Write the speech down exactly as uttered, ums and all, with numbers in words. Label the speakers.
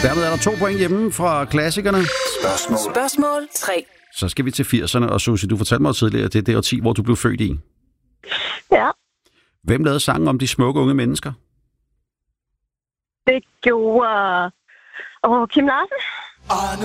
Speaker 1: Dermed er der to point hjemme fra klassikerne.
Speaker 2: Spørgsmål.
Speaker 3: Spørgsmål tre.
Speaker 1: Så skal vi til firserne, og Susie, du fortalte mig tidligere, at det er det årti, hvor du blev født i.
Speaker 4: Ja,
Speaker 1: Hvem lavede sangen om de smukke unge mennesker?
Speaker 4: det gjorde... Åh, Kim Larsen.
Speaker 2: Arne